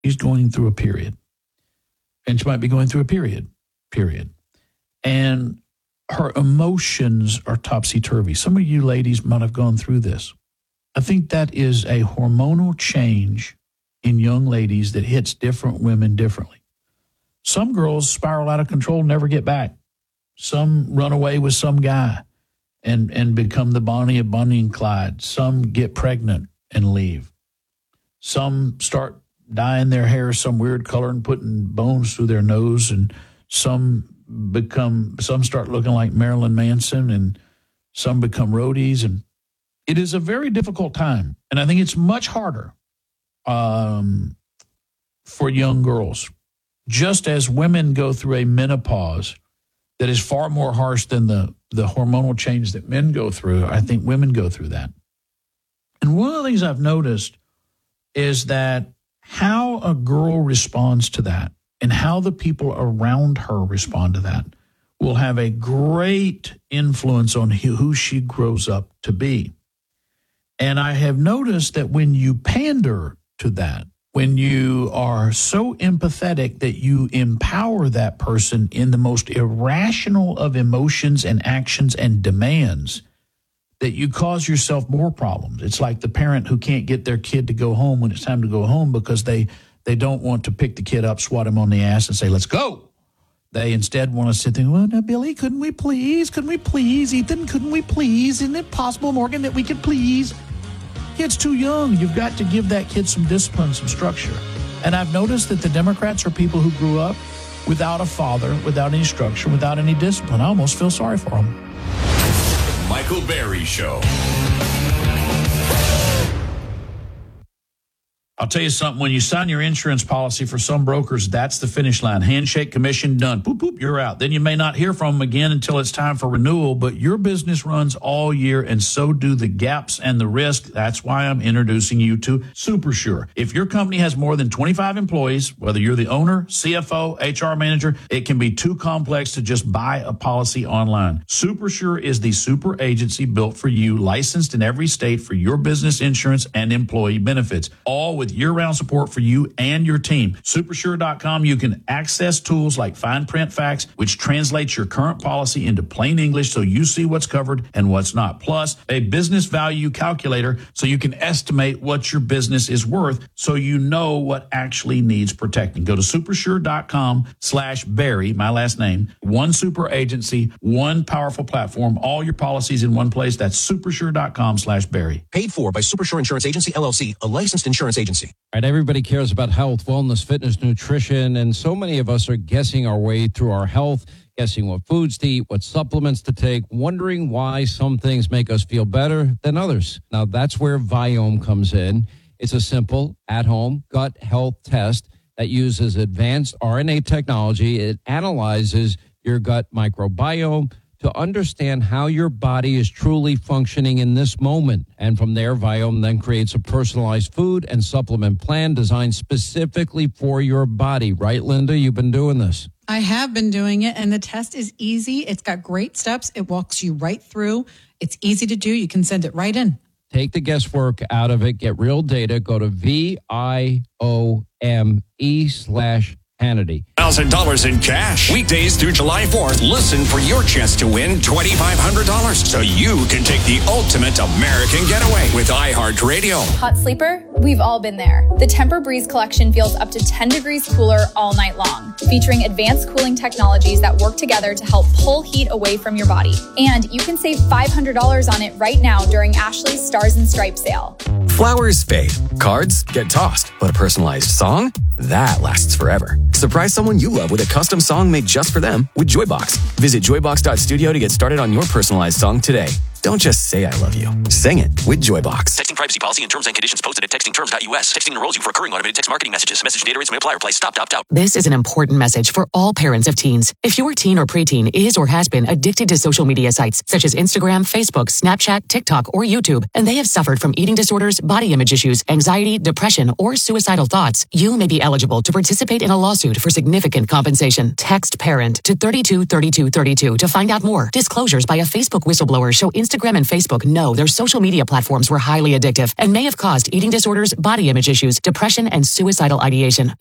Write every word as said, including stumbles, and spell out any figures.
She's going through a period. And she might be going through a period, period. And her emotions are topsy-turvy. Some of you ladies might have gone through this. I think that is a hormonal change in young ladies that hits different women differently. Some girls spiral out of control, never get back. Some run away with some guy and, and become the Bonnie of Bonnie and Clyde. Some get pregnant and leave. Some start dyeing their hair some weird color and putting bones through their nose, and some become, some start looking like Marilyn Manson, and some become roadies. And it is a very difficult time. And I think it's much harder um, for young girls. Just as women go through a menopause that is far more harsh than the, the hormonal change that men go through, I think women go through that. And one of the things I've noticed is that how a girl responds to that and how the people around her respond to that will have a great influence on who she grows up to be. And I have noticed that when you pander to that, when you are so empathetic that you empower that person in the most irrational of emotions and actions and demands, that you cause yourself more problems. It's like the parent who can't get their kid to go home when it's time to go home because they, they don't want to pick the kid up, swat him on the ass, and say, let's go. They instead want to sit there, well, now, Billy, couldn't we please? Couldn't we please? Ethan, couldn't we please? Isn't it possible, Morgan, that we could please? Kid's too young. You've got to give that kid some discipline, some structure. And I've noticed that the Democrats are people who grew up without a father, without any structure, without any discipline. I almost feel sorry for them. Michael Berry Show. I'll tell you something. When you sign your insurance policy for some brokers, that's the finish line. Handshake, commission, done. Boop, boop, you're out. Then you may not hear from them again until it's time for renewal, but your business runs all year, and so do the gaps and the risk. That's why I'm introducing you to SuperSure. If your company has more than twenty-five employees, whether you're the owner, C F O, H R manager, it can be too complex to just buy a policy online. SuperSure is the super agency built for you, licensed in every state for your business insurance and employee benefits, all with year-round support for you and your team. Supersure dot com, you can access tools like fine print facts, which translates your current policy into plain English so you see what's covered and what's not. Plus, a business value calculator so you can estimate what your business is worth so you know what actually needs protecting. Go to supersure dot com slash Barry, my last name, one super agency, one powerful platform, all your policies in one place. That's supersure dot com slash Barry. Paid for by Supersure Insurance Agency, L L C, a licensed insurance agency. All right, everybody cares about health, wellness, fitness, nutrition, and so many of us are guessing our way through our health, guessing what foods to eat, what supplements to take, wondering why some things make us feel better than others. Now, that's where Viome comes in. It's a simple, at-home gut health test that uses advanced R N A technology. It analyzes your gut microbiome to understand how your body is truly functioning in this moment. And from there, Viome then creates a personalized food and supplement plan designed specifically for your body. Right, Linda? You've been doing this. I have been doing it, and the test is easy. It's got great steps. It walks you right through. It's easy to do. You can send it right in. Take the guesswork out of it. Get real data. Go to V I O M E slash Hannity. one thousand dollars in cash. Weekdays through July fourth. Listen for your chance to win twenty-five hundred dollars so you can take the ultimate American getaway with iHeartRadio. Hot sleeper? We've all been there. The Tempur-Breeze collection feels up to ten degrees cooler all night long, featuring advanced cooling technologies that work together to help pull heat away from your body. And you can save five hundred dollars on it right now during Ashley's Stars and Stripes sale. Flowers fade. Cards get tossed. But a personalized song? That lasts forever. Surprise someone you love with a custom song made just for them with Joybox. Visit joybox dot studio to get started on your personalized song today. Don't just say I love you. Sing it with Joybox. Texting privacy policy and terms and conditions posted at texting terms dot U S. Texting enrolls you for recurring automated text marketing messages. Message and data rates may apply. Reply stop, opt out. This is an important message for all parents of teens. If your teen or preteen is or has been addicted to social media sites such as Instagram, Facebook, Snapchat, TikTok, or YouTube, and they have suffered from eating disorders, body image issues, anxiety, depression, or suicidal thoughts, you may be eligible to participate in a lawsuit for significant compensation. Text PARENT to thirty-two thirty-two thirty-two to find out more. Disclosures by a Facebook whistleblower show Instagram Instagram and Facebook know their social media platforms were highly addictive and may have caused eating disorders, body image issues, depression, and suicidal ideation.